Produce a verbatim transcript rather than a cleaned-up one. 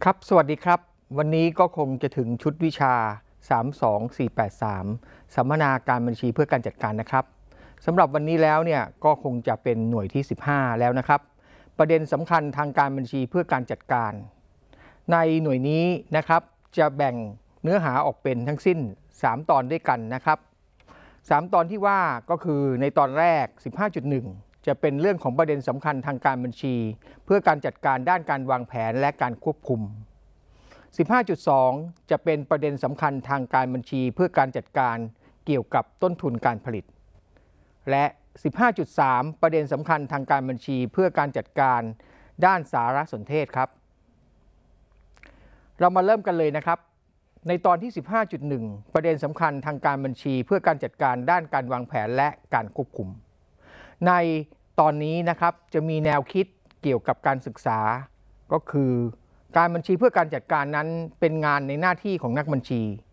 ครับสวัสดีครับวันนี้ก็คงจะถึงชุดวิชาสาม สอง สี่ แปด สามสัมมนาการบัญชีเพื่อการจัดการนะครับสำหรับวันนี้แล้วเนี่ยก็คงจะเป็นหน่วยที่สิบห้าแล้วนะครับประเด็นสำคัญทางการบัญชีเพื่อการจัดการในหน่วยนี้นะครับจะแบ่งเนื้อหาออกเป็นทั้งสิ้นสามตอนด้วยกันนะครับสามตอนที่ว่าก็คือในตอนแรก สิบห้าจุดหนึ่ง จะเป็นเรื่องของประเด็นสำคัญทางการบัญชีเพื่อการจัดการด้านการวางแผนและการควบคุม สิบห้าจุดสอง จะเป็นประเด็นสำคัญทางการบัญชีเพื่อการจัดการเกี่ยวกับต้นทุนการผลิตและ สิบห้าจุดสาม ประเด็นสำคัญทางการบัญชีเพื่อการจัดการด้านสารสนเทศครับเรามาเริ่มกันเลยนะครับในตอนที่ สิบห้าจุดหนึ่ง ประเด็นสำคัญทางการบัญชีเพื่อการจัดการด้านการวางแผนและการควบคุมในตอนนี้นะครับจะมีแนวคิดเกี่ยวกับการศึกษาก็คือการบัญชีเพื่อการจัดการนั้นเป็นงานในหน้าที่ของนักบัญชี